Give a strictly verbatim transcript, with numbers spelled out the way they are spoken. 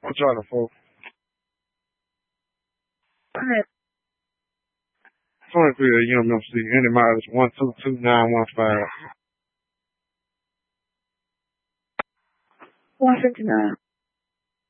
I'm trying to fold. twenty-three of U M M C, any mileage one two two nine one five. one fifty-nine.